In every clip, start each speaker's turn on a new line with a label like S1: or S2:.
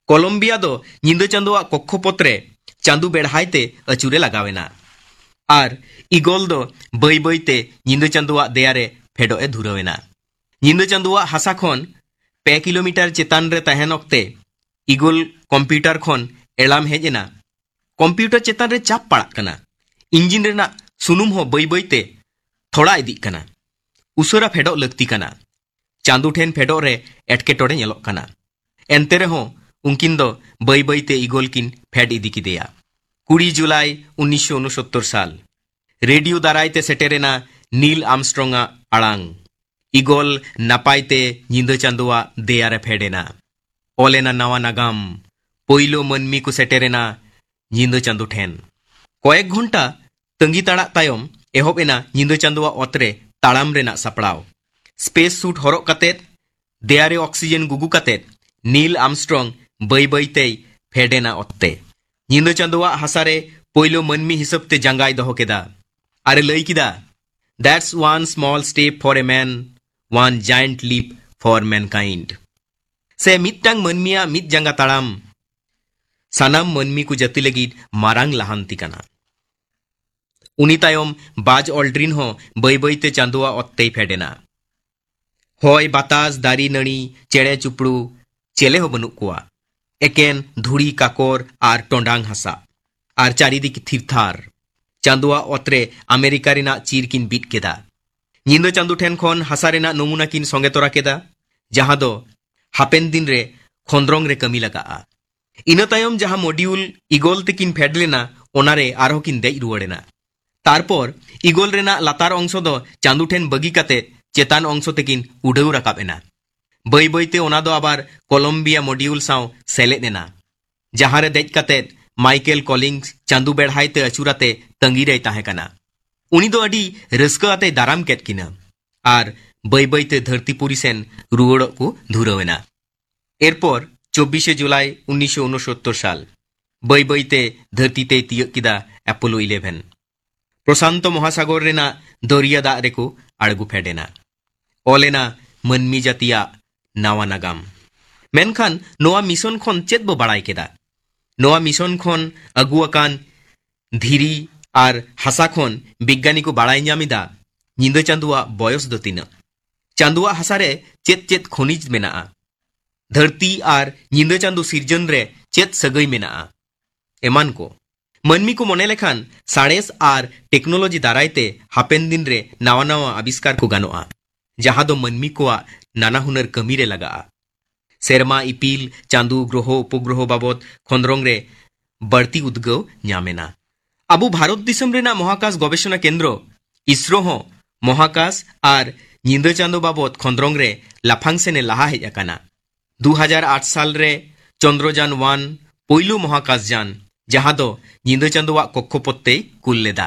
S1: Colombia दो निंदा चांदोआ कक्षपत्रे चांदू बेढ़ाइते अचूरे लगावेना और इगोल दो बई बईते निंदा चांदोआ देयारे फेडोए धुरवेना। निंदा चांदोआ हासा खन 2 किलोमीटर चेतान रे तहन ओक्ते इगोल कंप्यूटर खन एलाम हेजना कंप्यूटर चेतान रे चाप पड़ाग कना। इंजिन रेना सुनुम हो बई बईते थोड़ा इदी कना। उसरा फेडो लगती कना। चांदू ठेन फेडो रे एटकेटोड़े नेलोग कना। एनते रेहों उनकिन दो बई बईते इगोल किन फेड इदी किदेया। 20 जुलाई 1969 साल रेडियो दारायते सेटेरेना नील आर्मस्ट्रॉन्गा आड़ांग इगोल नापायते निंदा चांदोआ देयारे फेडेना। ओलेना नावा नागाम पोइलो मनमी को सेटेरेना निंदा चांदो ठेन। कয়েক घंटा तंगी ताड़ा तायम एहोबेना निंदा चांदोआ ओतरे ताड़ाम Raina सपड़ाव। Space suit Harak कातेत देयारे oxygen गुगु कातेत Neil Armstrong बई बईते फेडेना ओत्ते। निंदा चांदोआ हासारे पोइलो मनमी हिसाबते जंगाई दहो केदा आरे लई किदा That's one small step for a man, one giant leap for mankind. Se mittang manmiya mit janga taram sanam manmi ku jati lagid marang lahanti kana. Uni tayom Buzz Aldrin ho bai baite chandoa ottei fedena. Hoy batas dari nani chede chupru chele ho banuk kuwa. Eken dhuri kakor ar tondang hasa ar charidik thirthar. Chandua ओत्रे America Raina चीर किन beat केदा। निंदा चांदू ठेन खन हासा रेना नमूना किन संगे तोरा केदा जहां दो हापेन दिन रे खोंद्रोंग रे कमी लगा। इना तायम जहां मॉड्यूल इगोल ते किन फेड लेना ओनारे आरो किन देज रुवाड़ेना। तारपर इगोल रेना लातार अंश दो चांदू ठेन बगी काते चेतान अंश ते किन उड़ाऊ राकाबेना। बई बईते ओना दो आबार कोलंबिया मॉड्यूल साव सेलेदेना जहां रे देज काते माइकल कॉलिंग्स चांदू बेढ़ाइते अचूराते तंगी रे ताहेकना। उनी दो अडी रस्का आते दाराम केट किना आर बई बईते धरतीपुरी सेन रुवड़ को धुरवेना। एरपर 24 जुलाई 1969 साल बई बईते धरतीते तियक किदा अपोलो 11 प्रशांत महासागर रेना दरिया दा रेको आड़गु फेडेना। ओलेना मनमी जातिया नावा नागाम। मेनखान नोआ मिशन खन चेद बो बाड़ाय केदा। नोआ मिशन खन अगुआकान धीरी आर हासा खन विज्ञानी को बाड़ाय ᱧᱟᱢᱤᱫᱟ निंदा चांदुआ बयस दो तिना। चांदुआ हासारे चेत चेत खनिज मेना धरती आर निंदा चांदु सिरजन रे चेत सगई मेना एमान को मनमी को मने लेखान साड़ेस आर टेक्नोलॉजी दारायते हापेन दिन रे नावा नावा आविष्कार को गानोआ जहां दो मनमी को नाना हुनर कमी रे लगा। सेरमा इपिल चांदू ग्रह उपग्रह बाबत खोंद्रोंग रे बढ़ती उद्गव ᱧᱟᱢᱮना। अबु भारत दिसम रेना महाकाश गवेषणा केंद्र इसरो हो महाकाश आर निंदा चांदो बाबत खोंद्रोंग रे लाफांग सेने लहा हेज अकाना। 2008 साल रे चंद्रयान 1 पोइलो महाकाश जान जहां दो निंदा चांदोआ कक्षपत्ते कुल लेदा।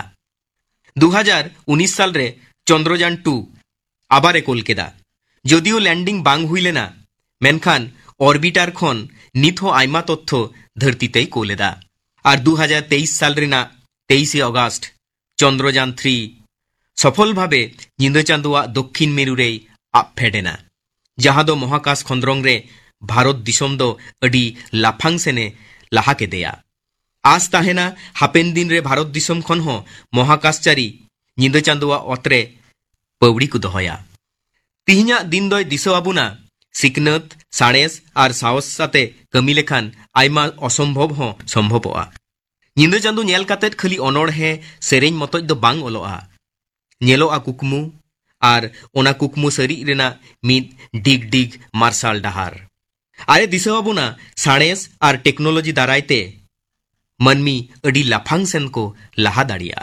S1: 2019 साल रे चंद्रयान 2 आबारे कुल केदा जदियो लैंडिंग बांग हुई लेना मेनखान ऑर्बिटर खन नित हो आयमा तथ्य धरती ते कोलेदा। और 2023 साल रेना 23 अगस्त चंद्रयान 3 सफल भावे निंदा चांदोआ दक्षिण मेरु रे आप फेडेना जहां दो महाकाश खोंद्रोंग रे भारत दिसम दो अडी लाफांग सेने लहा केदेया। आज ताहेना हापेन दिन रे भारत दिसम खन हो महाकाशचारी निंदा चांदोआ ओतरे पवड़ी को दोहया। तिहिना दिन दोय दिसो आबुना सिकनत साड़ेस और साहस साथे कमी लेखान आयमा असंभव हो संभवआ। निंदा चांदू नेल कातेत खाली अनोड़ है सेरेñ मतज दो बांग ओलोआ नेलोआ कुकमु और ओना कुकमु सरी रेना मिद डिग डिग मार्शल डहार। आरे दिसवाबुना साड़ेस और टेक्नोलॉजी दारायते मनमी अडी लाफांग सेन को लहा दाड़िया।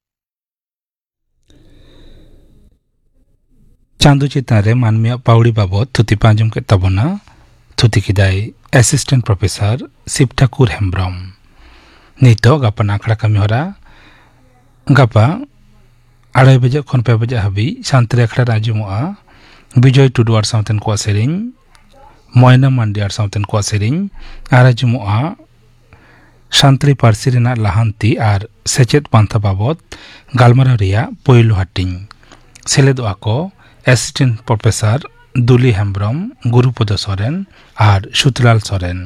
S2: चांदू चेतान रे मानमिया पाउड़ी बाबत थुति पांजम के तबना थुति किदाय असिस्टेंट प्रोफेसर शिव ठाकुर हेम्ब्रम। नितो गापा नाखड़ा कमी होरा गापा 2:30 बजे खन 5 बजे हाबी शांति अखड़ा राजुमोआ विजय टुडुआर सावतेन को सेरिंग मोयना मांडियार सावतेन को सेरिंग आराजुमोआ शांति पारसी रेना लाहांती आर सेचेत पांथा बाबत गालमारा रिया पोइलो हाटिंग सेलेदोआ को असिस्टेंट प्रोफेसर दुली हेम्ब्रम गुरुपद सोरेन और सुतलाल सोरेन।